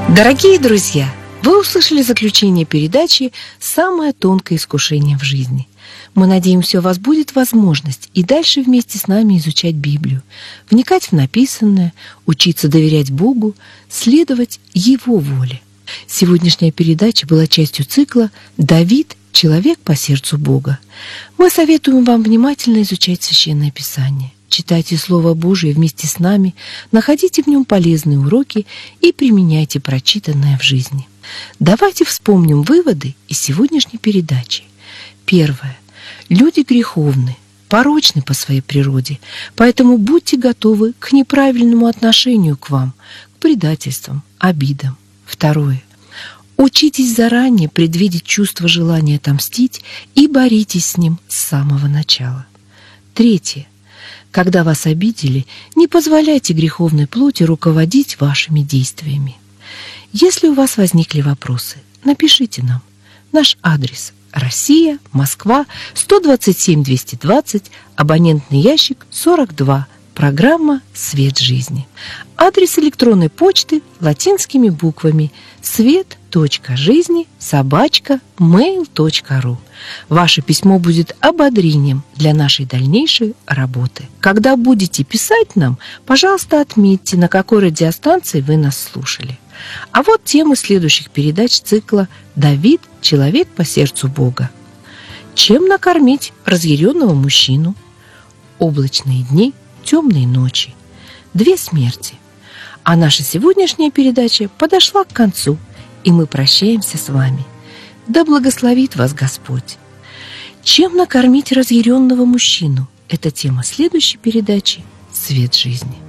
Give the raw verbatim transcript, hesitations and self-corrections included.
Дорогие друзья, вы услышали заключение передачи «Самое тонкое искушение в жизни». Мы надеемся, у вас будет возможность и дальше вместе с нами изучать Библию, вникать в написанное, учиться доверять Богу, следовать Его воле. Сегодняшняя передача была частью цикла «Давид – человек по сердцу Бога». Мы советуем вам внимательно изучать Священное Писание. Читайте Слово Божие вместе с нами, находите в нем полезные уроки и применяйте прочитанное в жизни. Давайте вспомним выводы из сегодняшней передачи. Первое. Люди греховны, порочны по своей природе, поэтому будьте готовы к неправильному отношению к вам, к предательствам, обидам. Второе. Учитесь заранее предвидеть чувство желания отомстить и боритесь с ним с самого начала. Третье. Когда вас обидели, не позволяйте греховной плоти руководить вашими действиями. Если у вас возникли вопросы, напишите нам. Наш адрес – Россия, Москва, сто двадцать семь двести двадцать, абонентный ящик сорок два, программа «Свет жизни». Адрес электронной почты латинскими буквами свет.жизни собачка мейл точка ру. Ваше письмо будет ободрением для нашей дальнейшей работы. Когда будете писать нам, пожалуйста, отметьте, на какой радиостанции вы нас слушали. А вот темы следующих передач цикла «Давид – человек по сердцу Бога». Чем накормить разъяренного мужчину? Облачные дни, темные ночи. Две смерти. А наша сегодняшняя передача подошла к концу, и мы прощаемся с вами. Да благословит вас Господь. Чем накормить разъяренного мужчину? Это тема следующей передачи «Свет жизни».